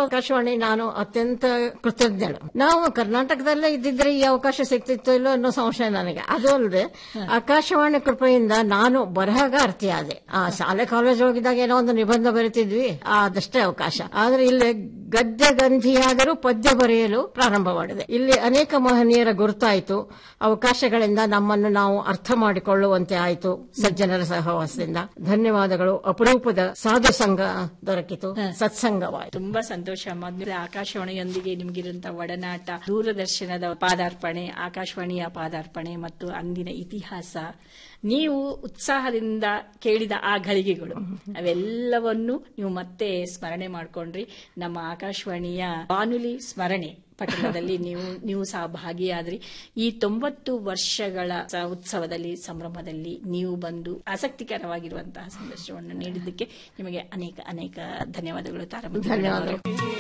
ಆಕಾಶವಾಣಿ ನಾನು ಅತ್ಯಂತ ಕೃತಜ್ಞಳು. ನಾವು ಕರ್ನಾಟಕದಲ್ಲೇ ಇದ್ದಿದ್ರೆ ಈ ಅವಕಾಶ ಸಿಗ್ತಿತ್ತು ಇಲ್ಲೋ ಅನ್ನೋ ಸಂಶಯ ನನಗೆ. ಅದು ಅಲ್ಲದೆ ಆಕಾಶವಾಣಿ ಕೃಪೆಯಿಂದ ನಾನು ಬರಹಗಾರ್ತಿ ಆದೆ. ಆ ಶಾಲೆ ಕಾಲೇಜ್ ಹೋಗಿದ್ದಾಗ ಏನೋ ಒಂದು ನಿಬಂಧ ಬರೀತಿದ್ವಿ, ಅದಷ್ಟೇ ಅವಕಾಶ. ಆದ್ರೆ ಇಲ್ಲಿ ಗದ್ಯ ಗಂಧಿಯಾದರೂ ಪದ್ಯ ಬರೆಯಲು ಪ್ರಾರಂಭ ಮಾಡಿದೆ. ಇಲ್ಲಿ ಅನೇಕ ಮಹನೀಯರ ಗುರುತಾಯಿತು. ಅವಕಾಶಗಳಿಂದ ನಮ್ಮನ್ನು ನಾವು ಅರ್ಥ ಮಾಡಿಕೊಳ್ಳುವಂತೆ ಆಯಿತು. ಸಜ್ಜನರ ಸಹವಾಸದಿಂದ ಧನ್ಯವಾದಗಳು. ಅಪರೂಪದ ಸಾಧು ಸಂಘ ದೊರಕಿತು, ಸತ್ಸಂಗವಾಯಿತು. ತುಂಬಾ ಸಂತೋಷ. ಮೊದಲು ಆಕಾಶವಾಣಿಯೊಂದಿಗೆ ನಿಮಗಿರುವಂತಹ ಒಡನಾಟ, ದೂರದರ್ಶನದ ಪಾದಾರ್ಪಣೆ, ಆಕಾಶವಾಣಿಯ ಪಾದಾರ್ಪಣೆ ಮತ್ತು ಅಂದಿನ ಇತಿಹಾಸ, ನೀವು ಉತ್ಸಾಹದಿಂದ ಕೇಳಿದ ಆ ಘಳಿಗೆಗಳು, ಅವೆಲ್ಲವನ್ನು ನೀವು ಮತ್ತೆ ಸ್ಮರಣೆ ಮಾಡಿಕೊಂಡ್ರಿ. ನಮ್ಮ ಆಕಾಶವಾಣಿಯ ಬಾನುಲಿ ಸ್ಮರಣೆ ಪಠಣದಲ್ಲಿ ನೀವು ಸಹ ಭಾಗಿಯಾದ್ರಿ. ಈ 90 ವರ್ಷಗಳ ಉತ್ಸವದಲ್ಲಿ, ಸಂಭ್ರಮದಲ್ಲಿ ನೀವು ಬಂದು ಆಸಕ್ತಿಕರವಾಗಿರುವಂತಹ ಸಂದರ್ಶನವನ್ನು ನೀಡಿದ್ದಕ್ಕೆ ನಿಮಗೆ ಅನೇಕ ಧನ್ಯವಾದಗಳು ತಾರಮ್ಮ. ಧನ್ಯವಾದಗಳು.